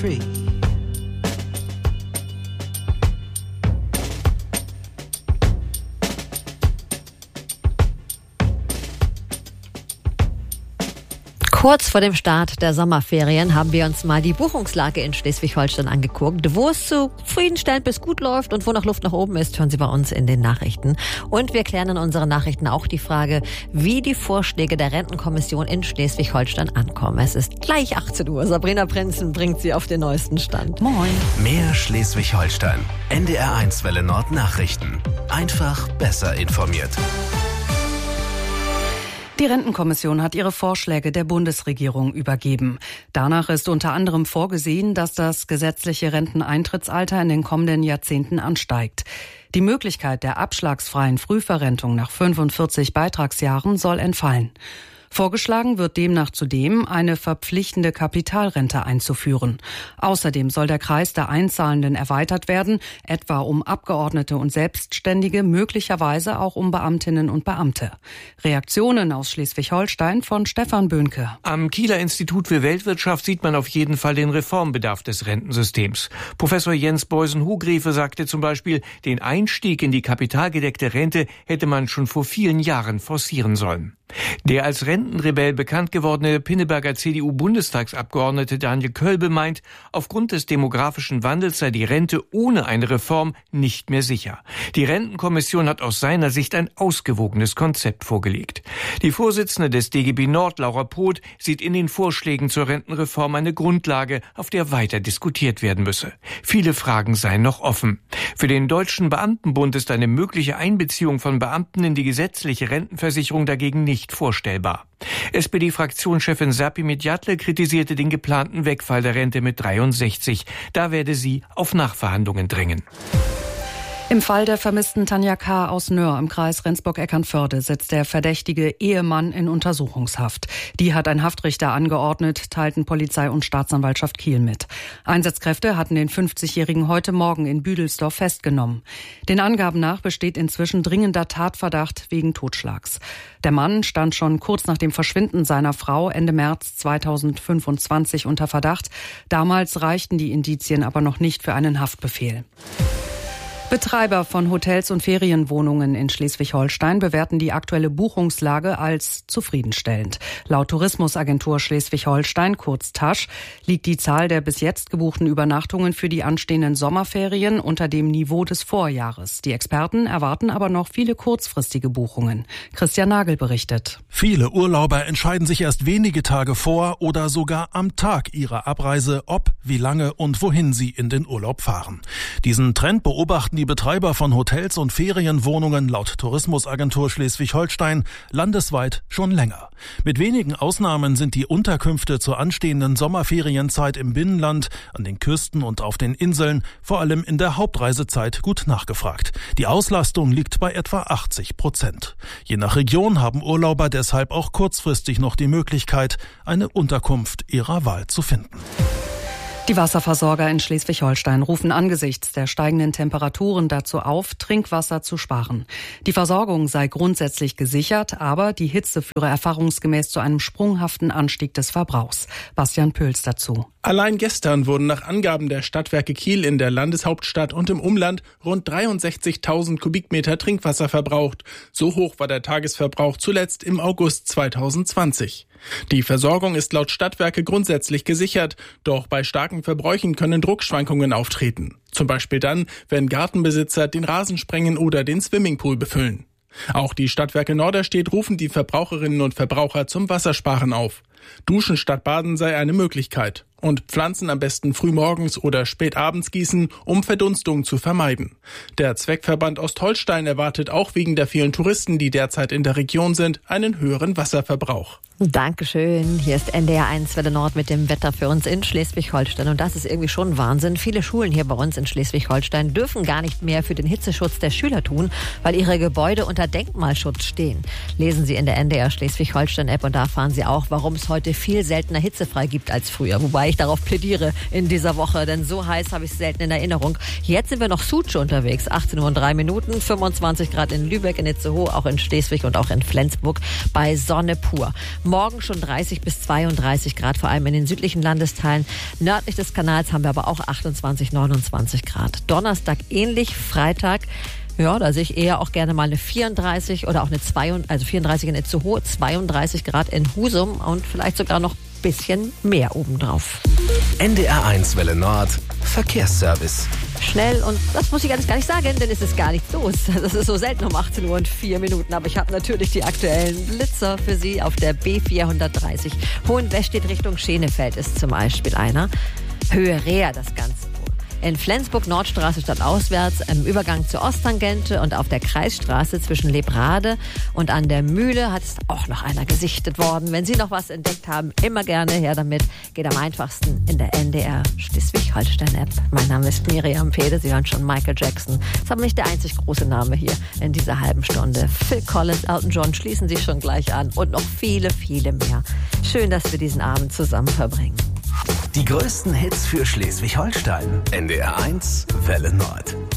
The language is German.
free. Kurz vor dem Start der Sommerferien haben wir uns mal die Buchungslage in Schleswig-Holstein angeguckt. Wo es zufriedenstellend bis gut läuft und wo noch Luft nach oben ist, hören Sie bei uns in den Nachrichten. Und wir klären in unseren Nachrichten auch die Frage, wie die Vorschläge der Rentenkommission in Schleswig-Holstein ankommen. Es ist gleich 18 Uhr. Sabrina Prinzen bringt Sie auf den neuesten Stand. Moin. Mehr Schleswig-Holstein. NDR1 Welle Nord Nachrichten. Einfach besser informiert. Die Rentenkommission hat ihre Vorschläge der Bundesregierung übergeben. Danach ist unter anderem vorgesehen, dass das gesetzliche Renteneintrittsalter in den kommenden Jahrzehnten ansteigt. Die Möglichkeit der abschlagsfreien Frühverrentung nach 45 Beitragsjahren soll entfallen. Vorgeschlagen wird demnach zudem, eine verpflichtende Kapitalrente einzuführen. Außerdem soll der Kreis der Einzahlenden erweitert werden, etwa um Abgeordnete und Selbstständige, möglicherweise auch um Beamtinnen und Beamte. Reaktionen aus Schleswig-Holstein von Stefan Böhnke. Am Kieler Institut für Weltwirtschaft sieht man auf jeden Fall den Reformbedarf des Rentensystems. Professor Jens Beusen-Hugrefe sagte zum Beispiel, den Einstieg in die kapitalgedeckte Rente hätte man schon vor vielen Jahren forcieren sollen. Der als Rentenrebell bekannt gewordene Pinneberger CDU-Bundestagsabgeordnete Daniel Kölbe meint, aufgrund des demografischen Wandels sei die Rente ohne eine Reform nicht mehr sicher. Die Rentenkommission hat aus seiner Sicht ein ausgewogenes Konzept vorgelegt. Die Vorsitzende des DGB Nord, Laura Poth, sieht in den Vorschlägen zur Rentenreform eine Grundlage, auf der weiter diskutiert werden müsse. Viele Fragen seien noch offen. Für den Deutschen Beamtenbund ist eine mögliche Einbeziehung von Beamten in die gesetzliche Rentenversicherung dagegen nicht vorstellbar. SPD-Fraktionschefin Serpil Midjatle kritisierte den geplanten Wegfall der Rente mit 63. Da werde sie auf Nachverhandlungen drängen. Im Fall der vermissten Tanja K. aus Nöhr im Kreis Rendsburg-Eckernförde sitzt der verdächtige Ehemann in Untersuchungshaft. Die hat ein Haftrichter angeordnet, teilten Polizei und Staatsanwaltschaft Kiel mit. Einsatzkräfte hatten den 50-Jährigen heute Morgen in Büdelsdorf festgenommen. Den Angaben nach besteht inzwischen dringender Tatverdacht wegen Totschlags. Der Mann stand schon kurz nach dem Verschwinden seiner Frau Ende März 2025 unter Verdacht. Damals reichten die Indizien aber noch nicht für einen Haftbefehl. Betreiber von Hotels und Ferienwohnungen in Schleswig-Holstein bewerten die aktuelle Buchungslage als zufriedenstellend. Laut Tourismusagentur Schleswig-Holstein, kurz TASS, liegt die Zahl der bis jetzt gebuchten Übernachtungen für die anstehenden Sommerferien unter dem Niveau des Vorjahres. Die Experten erwarten aber noch viele kurzfristige Buchungen. Christian Nagel berichtet. Viele Urlauber entscheiden sich erst wenige Tage vor oder sogar am Tag ihrer Abreise, ob, wie lange und wohin sie in den Urlaub fahren. Diesen Trend beobachten die Betreiber von Hotels und Ferienwohnungen laut Tourismusagentur Schleswig-Holstein landesweit schon länger. Mit wenigen Ausnahmen sind die Unterkünfte zur anstehenden Sommerferienzeit im Binnenland, an den Küsten und auf den Inseln, vor allem in der Hauptreisezeit, gut nachgefragt. Die Auslastung liegt bei etwa 80%. Je nach Region haben Urlauber deshalb auch kurzfristig noch die Möglichkeit, eine Unterkunft ihrer Wahl zu finden. Die Wasserversorger in Schleswig-Holstein rufen angesichts der steigenden Temperaturen dazu auf, Trinkwasser zu sparen. Die Versorgung sei grundsätzlich gesichert, aber die Hitze führe erfahrungsgemäß zu einem sprunghaften Anstieg des Verbrauchs. Bastian Pöls dazu. Allein gestern wurden nach Angaben der Stadtwerke Kiel in der Landeshauptstadt und im Umland rund 63.000 Kubikmeter Trinkwasser verbraucht. So hoch war der Tagesverbrauch zuletzt im August 2020. Die Versorgung ist laut Stadtwerke grundsätzlich gesichert, doch bei starken Verbräuchen können Druckschwankungen auftreten. Zum Beispiel dann, wenn Gartenbesitzer den Rasen sprengen oder den Swimmingpool befüllen. Auch die Stadtwerke Norderstedt rufen die Verbraucherinnen und Verbraucher zum Wassersparen auf. Duschen statt Baden sei eine Möglichkeit. Und Pflanzen am besten frühmorgens oder spät abends gießen, um Verdunstung zu vermeiden. Der Zweckverband Ostholstein erwartet auch wegen der vielen Touristen, die derzeit in der Region sind, einen höheren Wasserverbrauch. Dankeschön. Hier ist NDR1 Welle Nord mit dem Wetter für uns in Schleswig-Holstein. Und das ist irgendwie schon Wahnsinn. Viele Schulen hier bei uns in Schleswig-Holstein dürfen gar nicht mehr für den Hitzeschutz der Schüler tun, weil ihre Gebäude unter Denkmalschutz stehen. Lesen Sie in der NDR Schleswig-Holstein-App und da erfahren Sie auch, warum es heute viel seltener hitzefrei gibt als früher. Wobei ich darauf plädiere in dieser Woche, denn so heiß habe ich es selten in Erinnerung. Jetzt sind wir noch Suche unterwegs, 18:03 Uhr, 25 Grad in Lübeck, in Itzehoe, auch in Schleswig und auch in Flensburg bei Sonne pur. Morgen schon 30 bis 32 Grad, vor allem in den südlichen Landesteilen. Nördlich des Kanals haben wir aber auch 28, 29 Grad. Donnerstag ähnlich, Freitag, ja, da sehe ich eher auch gerne mal eine 34 oder auch eine 32, also 34 in Itzehoe, 32 Grad in Husum und vielleicht sogar noch ein bisschen mehr obendrauf. NDR1 Welle Nord, Verkehrsservice. Schnell und das muss ich alles gar nicht sagen, denn es ist gar nichts los. Das ist so selten um 18 Uhr und 4 Minuten. Aber ich habe natürlich die aktuellen Blitzer für Sie auf der B430. Hohenwestedt Richtung Schenefeld ist zum Beispiel einer. Höhe Reher das Ganze. In Flensburg Nordstraße stadtauswärts im Übergang zur Osttangente und auf der Kreisstraße zwischen Lebrade und an der Mühle hat es auch noch einer gesichtet worden. Wenn Sie noch was entdeckt haben, immer gerne her damit. Geht am einfachsten in der NDR Schleswig-Holstein-App. Mein Name ist Miriam Pede. Sie hören schon Michael Jackson. Das ist aber nicht der einzig große Name hier in dieser halben Stunde. Phil Collins, Elton John schließen sich schon gleich an und noch viele, viele mehr. Schön, dass wir diesen Abend zusammen verbringen. Die größten Hits für Schleswig-Holstein. NDR1 Welle Nord.